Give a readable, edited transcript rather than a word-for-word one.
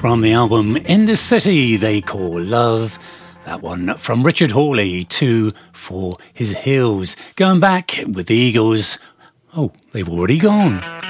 From the album In the City They Call Love, that one from Richard Hawley to For His Hills. Going back with the Eagles, oh, they've already gone.